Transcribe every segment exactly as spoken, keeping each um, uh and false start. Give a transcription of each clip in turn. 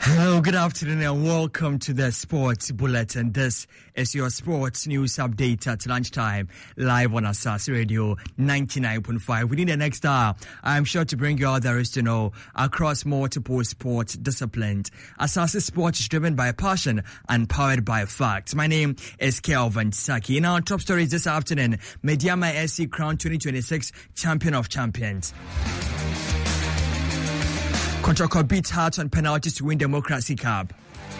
Hello, good afternoon and welcome to the Sports Bulletin. This is your sports news update at lunchtime, live on Asas Radio ninety-nine point five. Within the next hour, I'm sure to bring you all there is to know across multiple sports disciplines. Asas Sports is driven by passion and powered by facts. My name is Kelvin Saki. In our top stories this afternoon, Mediama S C crowned twenty twenty-six Champion of Champions. Kotoko beats Hearts on penalties to win Democracy Cup.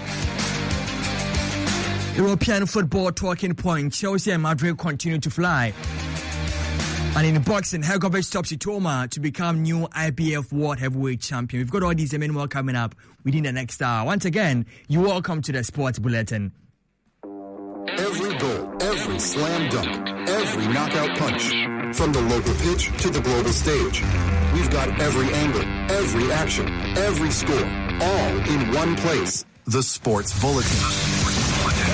European football talking point. Chelsea and Madrid continue to fly. And in boxing, Hergovic stops Itoma to become new I B F World Heavyweight Champion. We've got all these and many more coming up within the next hour. Once again, you're welcome to the Sports Bulletin. Every goal, every slam dunk, every knockout punch. From the local pitch to the global stage. We've got every angle, every action, every score, all in one place. The Sports Bulletin. The Sports Bulletin.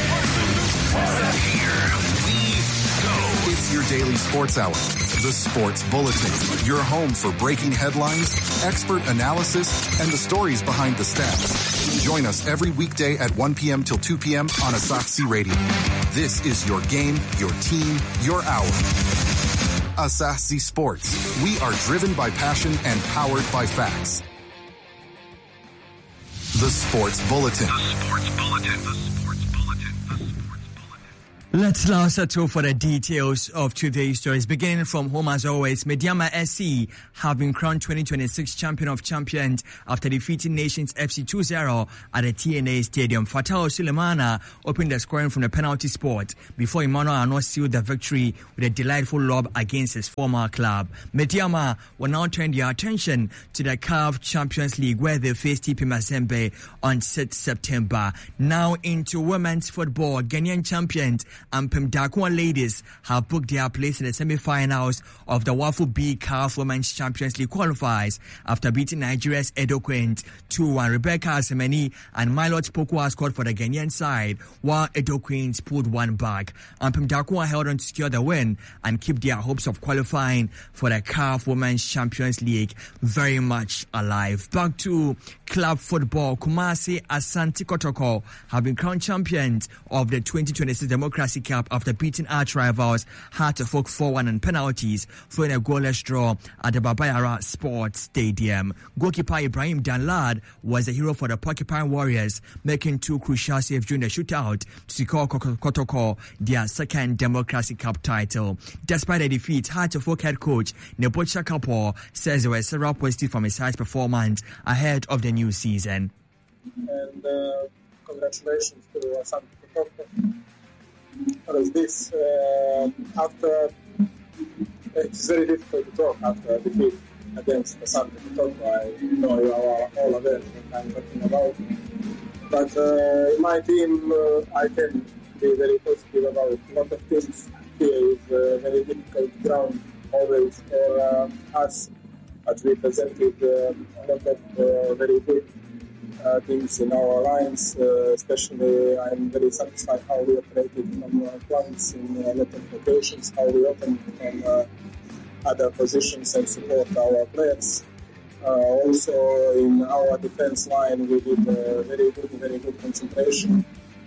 Here we go. It's your daily sports hour. The Sports Bulletin. Your home for breaking headlines, expert analysis, and the stories behind the stats. Join us every weekday at one p.m. till two p.m. on Asaxi Radio. This is your game, your team, your hour. Asaxi Sports. We are driven by passion and powered by facts. The Sports Bulletin. The Sports Bulletin. The Sports Bulletin. The Sports Bulletin. Let's now settle for the details of today's stories. Beginning from home as always, Mediama S C have been crowned twenty twenty-six Champion of Champions after defeating Nations F C two zero at the T N A Stadium. Fatao Sulemana opened the scoring from the penalty spot before Emmanuel Arnaud sealed the victory with a delightful lob against his former club. Mediama will now turn their attention to the C A F Champions League where they face T P Mazembe on sixth September. Now into women's football, Ghanaian champions Ampem Darkwa ladies have booked their place in the semi-finals of the Wafu B C A F Women's Champions League qualifiers after beating Nigeria's Edo Queens two one. Rebecca Asemeni and Milot Pokwa scored for the Ghanaian side, while Edo Queens pulled one back. Ampem Darkwa held on to secure the win and keep their hopes of qualifying for the C A F Women's Champions League very much alive. Back to club football, Kumasi Asante Kotoko have been crowned champions of the twenty twenty-six Democracy Cup after beating arch rivals Hearts of Oak four one on penalties following a goalless draw at the Babayara Sports Stadium. Goalkeeper Ibrahim Danlad was the hero for the Porcupine Warriors, making two crucial saves during the shootout to secure Kotoko their second Democracy Cup title. Despite the defeat, Hearts of Oak head coach Nebocha Kapo says there were several positives from his side's performance ahead of the new season. And uh, congratulations to Asante Kotoko. As this, uh, after it's very difficult to talk after a defeat against Asante Kotoko. I know you are all aware what I'm talking about. But uh, in my team, uh, I can be very positive about a lot of things. Here is a very difficult ground always for uh, us, but we presented uh, a lot of uh, very good Uh, things in our lines, uh, especially I'm very satisfied how we operated from uh, flanks in a lot of locations, how we opened from uh, other positions and support our players. Uh, also in our defense line we did uh, very good, very good concentration.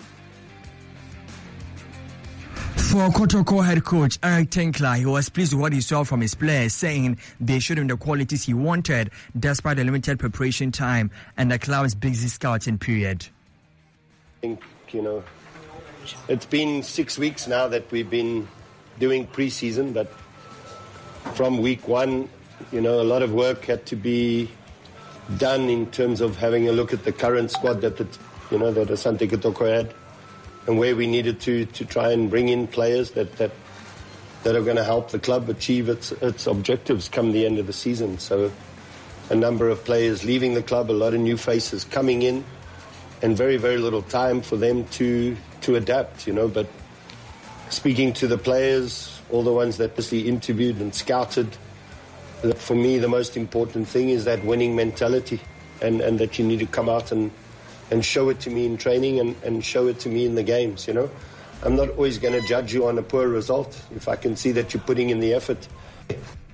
For Kotoko head coach Eric Tinkler, he was pleased with what he saw from his players, saying they showed him the qualities he wanted despite the limited preparation time and the club's busy scouting period. I think, you know, it's been six weeks now that we've been doing pre-season, but from week one, you know, a lot of work had to be done in terms of having a look at the current squad that, the, you know, that Asante Kotoko had, and where we needed to, to try and bring in players that, that that are going to help the club achieve its its objectives come the end of the season. So a number of players leaving the club, a lot of new faces coming in, and very, very little time for them to to adapt, you know. But speaking to the players, all the ones that we interviewed and scouted, for me the most important thing is that winning mentality, and, and that you need to come out and and show it to me in training and, and show it to me in the games, you know. I'm not always going to judge you on a poor result if I can see that you're putting in the effort.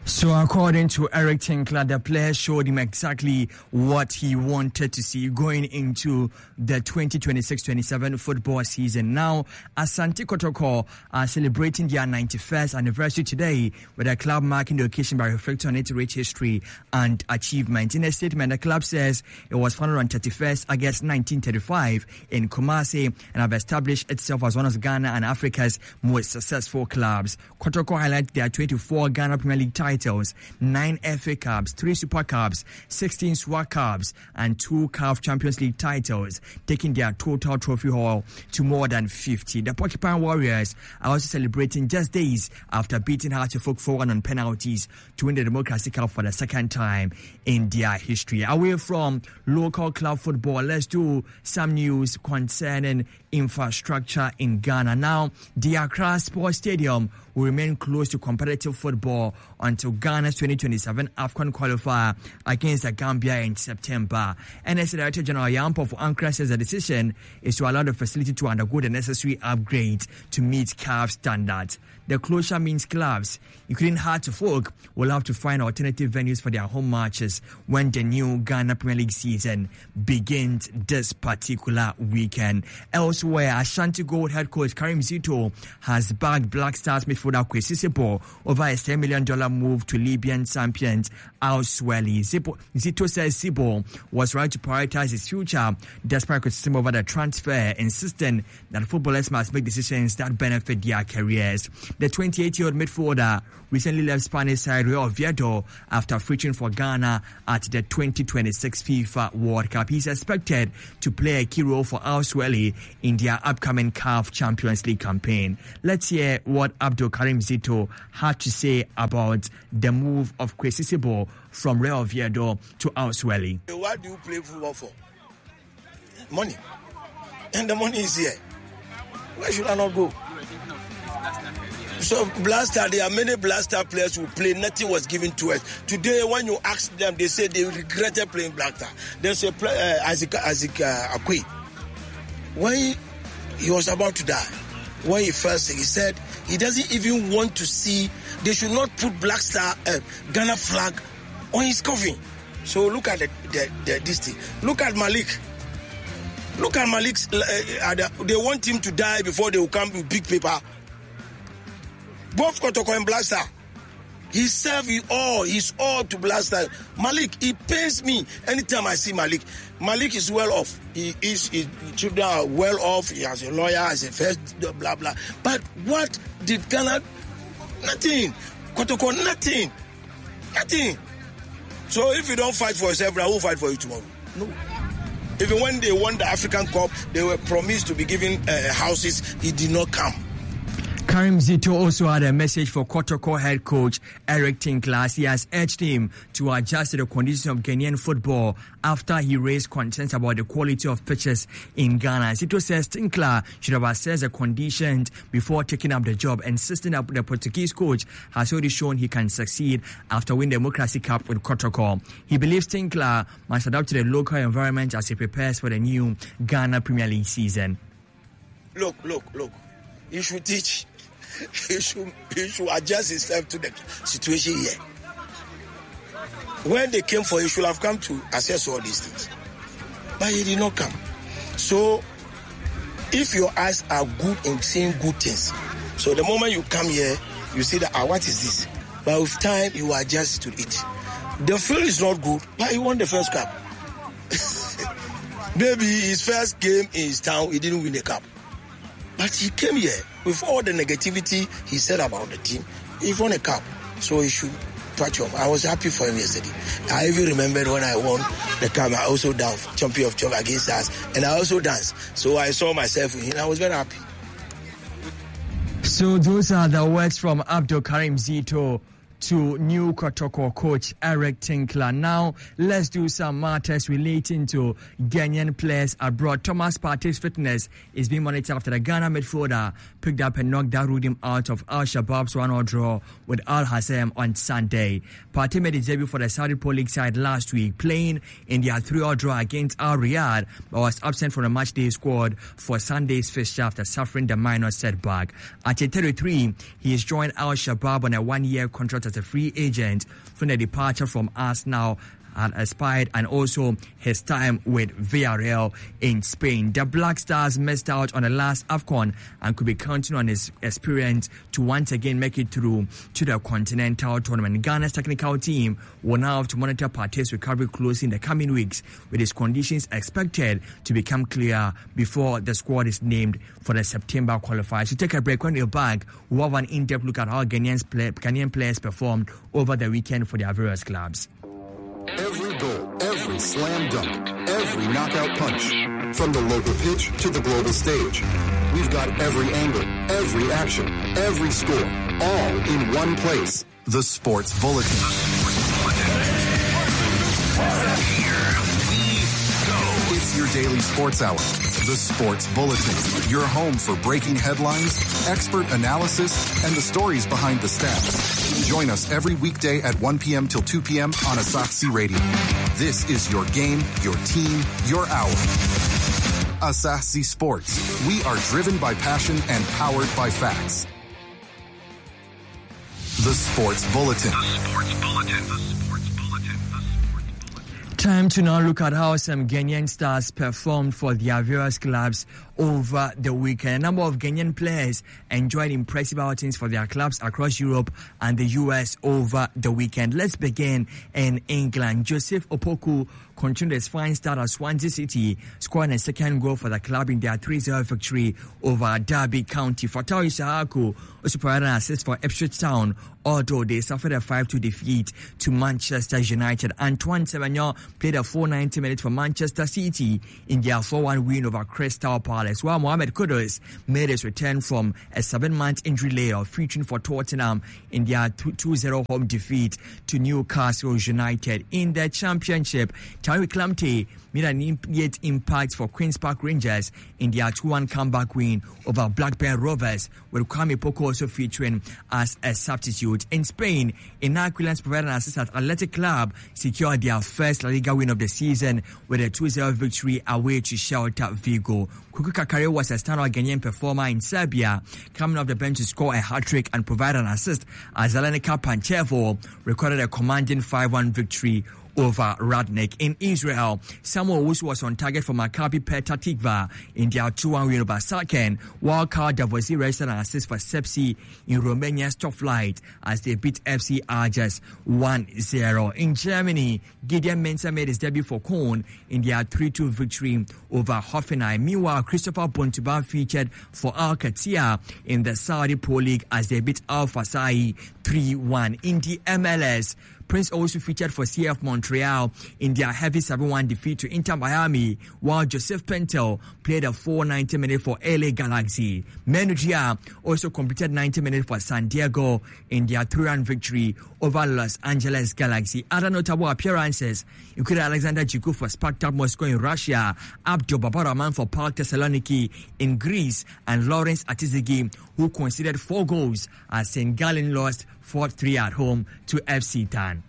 So according to Eric Tinkler, the player showed him exactly what he wanted to see going into the twenty twenty-six twenty-seven football season. Now, Asante Kotoko are celebrating their ninety-first anniversary today, with the club marking the occasion by reflecting on its rich history and achievement. In a statement, the club says it was founded on thirty-first August nineteen thirty-five in Kumasi and have established itself as one of Ghana and Africa's most successful clubs. Kotoko highlighted their twenty-four Ghana Premier League titles. Titles, nine F A Cups, three Super Cups, sixteen SWAC Cups, and two C A F Champions League titles, taking their total trophy haul to more than fifty. The Porcupine Warriors are also celebrating just days after beating Hartlepool four one on penalties to win the Democracy Cup for the second time in their history. Away from local club football, let's do some news concerning infrastructure in Ghana. Now, the Accra Sports Stadium will remain closed to competitive football until Ghana's twenty twenty-seven AFCON qualifier against the Gambia in September. N S A Director General Yampo for Ankara says the decision is to allow the facility to undergo the necessary upgrades to meet C A F standards. The closure means clubs, including Hartlepool, will have to find alternative venues for their home matches when the new Ghana Premier League season begins this particular weekend. Elsewhere, Ashanti Gold head coach Karim Zito has backed Black Stars midfielder Kwesi Sipo over a ten million dollars move to Libyan champions Al Swelly. Zito says Sipo was right to prioritize his future despite criticism over the transfer, insisting that footballers must make decisions that benefit their careers. The twenty-eight-year-old midfielder recently left Spanish side Real Oviedo after featuring for Ghana at the twenty twenty-six FIFA World Cup. He's expected to play a key role for Al Swelly in their upcoming C A F Champions League campaign. Let's hear what Abdul Karim Zito had to say about the move of Kwesi Sipo from Real Oviedo to Al Swelly. What do you play football for? Money. And the money is here. Why should I not go? So Blaster, there are many Blaster players who play. Nothing was given to us. Today, when you ask them, they say they regretted playing Blaster. There's a player, uh, Isaac, Isaac uh, Akwi. When he, he was about to die, when he first he said he doesn't even want to see. They should not put Black Star uh, Ghana flag on his coffin. So look at the, the, the this thing. Look at Malik. Look at Malik's. Uh, they want him to die before they will come with big paper. Both Kotoko and Blaster. He served you all. He's all to Blaster. Malik, he pains me anytime I see Malik. Malik is well off. He is. His children are well off. He has a lawyer, has a first, blah blah. But what did Ghana? Nothing. Kotoko, nothing. Nothing. So if you don't fight for yourself, I will fight for you tomorrow. No. Even when they won the African Cup, they were promised to be given uh, houses. He did not come. Karim Zito also had a message for Kotoko head coach Eric Tinkler. He has urged him to adjust to the conditions of Ghanaian football after he raised concerns about the quality of pitches in Ghana. Zito says Tinkler should have assessed the conditions before taking up the job, insisting that the Portuguese coach has already shown he can succeed after winning the Democracy Cup with Kotoko. He believes Tinkler must adapt to the local environment as he prepares for the new Ghana Premier League season. Look, look, look. He should teach. He should, he should adjust himself to the situation here. When they came for, he should have come to assess all these things. But he did not come. So, if your eyes are good in seeing good things, so the moment you come here, you see that, ah, what is this? But with time, you adjust to it. The field is not good, but he won the first cup. Maybe his first game in his town, he didn't win the cup. But he came here with all the negativity he said about the team. He won a cup, so he should touch him. I was happy for him yesterday. I even remembered when I won the cup, I also danced, champion of champions against us, and I also danced. So I saw myself in him. I was very happy. So those are the words from Abdul Karim Zito to new Kotoko coach Eric Tinkler. Now, let's do some matters relating to Ghanaian players abroad. Thomas Partey's fitness is being monitored after the Ghana midfielder picked up and knocked Darudim out of Al Shabab's one nil draw with Al Hassam on Sunday. Partey made his debut for the Saudi Pro League side last week, playing in their three nil draw against Al Riyadh, but was absent from the matchday squad for Sunday's fixture after suffering the minor setback. At thirty-three, he has joined Al Shabab on a one-year contract as as a free agent from the departure from Arsenal had expired, and also his time with Villarreal in Spain. The Black Stars missed out on the last AFCON and could be counting on his experience to once again make it through to the Continental Tournament. Ghana's technical team will now have to monitor Partey's recovery closely in the coming weeks, with his conditions expected to become clear before the squad is named for the September qualifiers. To take a break, when you're back, we'll have an in-depth look at how Ghanaians play, Ghanaian players performed over the weekend for their various clubs. Every goal, every slam dunk, every knockout punch. From the local pitch to the global stage. We've got every angle, every action, every score, all in one place. The Sports Bulletin. It's your daily sports hour. The Sports Bulletin. Your home for breaking headlines, expert analysis, and the stories behind the stats. Join us every weekday at one p.m. till two p.m. on Asahi Radio. This is your game, your team, your hour. Asahi Sports. We are driven by passion and powered by facts. The Sports Bulletin. The Sports Bulletin. The Sports Bulletin. The Sports Bulletin. Time to now look at how some Ghanaian stars performed for their various clubs over the weekend. A number of Ghanaian players enjoyed impressive outings for their clubs across Europe and the U S over the weekend. Let's begin in England. Joseph Opoku continued his fine start at Swansea City, scoring a second goal for the club in their three zero victory over Derby County. Fatawu Issahaku also provided an assist for Ipswich Town, although they suffered a five two defeat to Manchester United. Antoine Semenyo played a full ninety minutes for Manchester City in their four one win over Crystal Palace, while Mohamed Kudus made his return from a seven-month injury layoff, featuring for Tottenham in their two zero home defeat to Newcastle United. In the Championship, Tariq Lamptey made an immediate impact for Queen's Park Rangers in their two one comeback win over Blackburn Rovers, with Kwame Poku also featuring as a substitute. In Spain, Inaculans provided an assist at Athletic Club, secured their first La Liga win of the season with a two zero victory away to Celta Vigo. Kuku Kakare was a standout Ghanaian performer in Serbia, coming off the bench to score a hat-trick and provide an assist as Zelenika Panchevo recorded a commanding five one victory over Radnik. In Israel, Samuel Owusu was on target for Maccabi Petah Tikva in their two one win over Saken, while Karl Davosi registered an assist for Sepsi in Romania's top flight as they beat F C Ajax one zero. In Germany, Gideon Mensah made his debut for Köln in their three two victory over Hoffenheim. Meanwhile, Christopher Bontuba featured for Al Qatair in the Saudi Pro League as they beat Al Fasai three one. In the M L S, Prince also featured for C F Montreal in their heavy seven one defeat to Inter Miami, while Joseph Pentel played a four ninety minutes for L A Galaxy. Manu Ginobili also completed ninety minutes for San Diego in their three one victory over Los Angeles Galaxy. Other notable appearances include Alexander Djikou for Spartak Moscow in Russia, Abdul Babaraman for PAOK Thessaloniki in Greece, and Lawrence Atizigi, who conceded four goals as Saint Gallen lost four three at home to F C Tan.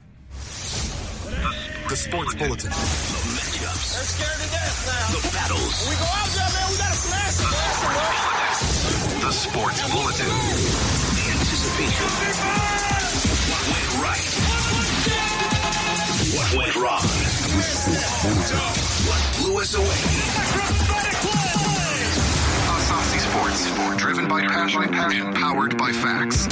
The Sports Bulletin. The matchups. They're scared to death now. The battles. When we go out there, man, we gotta smash them. The Sports Bulletin. The anticipation. What went right? What went wrong? The Sports Bulletin. What blew us away? Asahi Sports. Driven by passion, passion, powered by facts.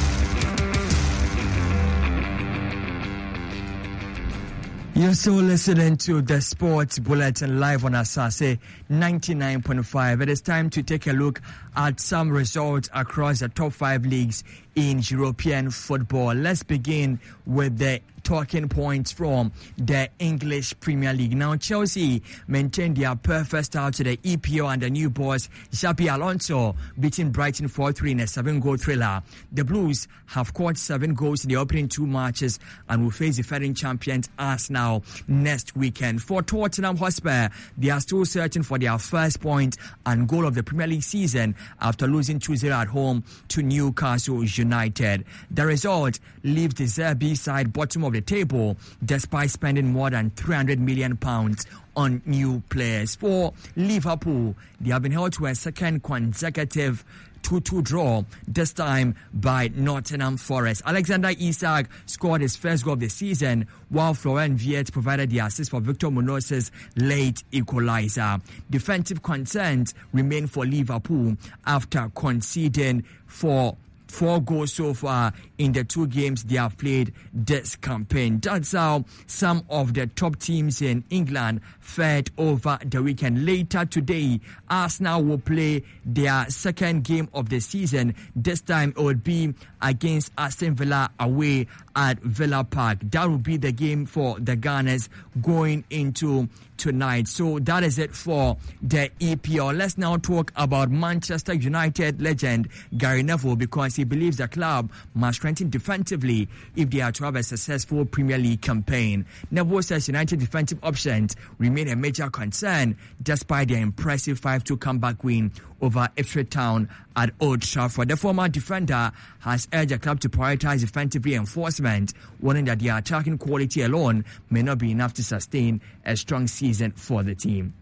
You're still listening to the Sports Bulletin live on Asahi ninety-nine point five. It is time to take a look at some results across the top five leagues in European football. Let's begin with the talking points from the English Premier League. Now, Chelsea maintained their perfect start to the E P L under new boss Xabi Alonso, beating Brighton four three in a seven-goal thriller. The Blues have scored seven goals in the opening two matches and will face defending champions Arsenal next weekend. For Tottenham Hotspur, they are still searching for their first point and goal of the Premier League season after losing two zero at home to Newcastle United. The result leaves the Zerbi side bottom of the table despite spending more than three hundred million pounds on new players. For Liverpool, they have been held to a second consecutive two two draw, this time by Nottingham Forest. Alexander Isak scored his first goal of the season, while Florent Viet provided the assist for Victor Munoz's late equalizer. Defensive concerns remain for Liverpool after conceding for Four goals so far in the two games they have played this campaign. That's how some of the top teams in England fared over the weekend. Later today, Arsenal will play their second game of the season. This time it will be against Aston Villa away at Villa Park. That will be the game for the Gunners going into tonight. So that is it for the E P L. Let's now talk about Manchester United legend Gary Neville, because he believes the club must strengthen defensively if they are to have a successful Premier League campaign. Neville says United defensive options remain a major concern despite their impressive five two comeback win over Ipswich Town at Old Trafford. The former defender has urged the club to prioritize defensive reinforcement, warning that their attacking quality alone may not be enough to sustain a strong season for the team.